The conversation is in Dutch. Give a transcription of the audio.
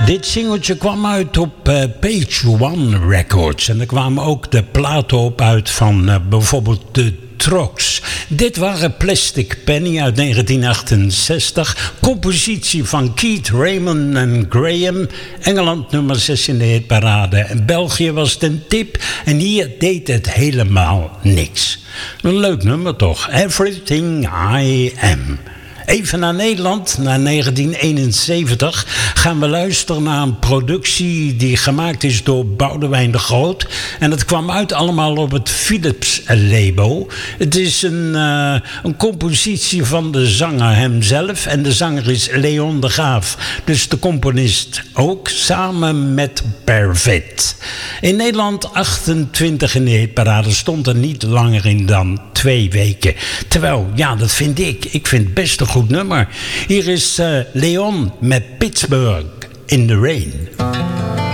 Dit singeltje kwam uit op Page One Records. En er kwamen ook de platen op uit van bijvoorbeeld de Trox. Dit waren Plastic Penny uit 1968. Compositie van Keith Raymond en Graham. Engeland nummer 6 in de hitparade. En België was het een tip. En hier deed het helemaal niks. Een leuk nummer toch? Everything I Am. Even naar Nederland, naar 1971, gaan we luisteren naar een productie die gemaakt is door Boudewijn de Groot. En het kwam uit allemaal op het Philips label. Het is een compositie van de zanger hemzelf en de zanger is Leon de Graaf. Dus de componist ook, samen met Pervit. In Nederland 28 in de hitparade, stond er niet langer in dan 2 weken. Terwijl, ja, dat vind ik. Ik vind het best een goed nummer. Hier is Leon met Pittsburgh in the Rain.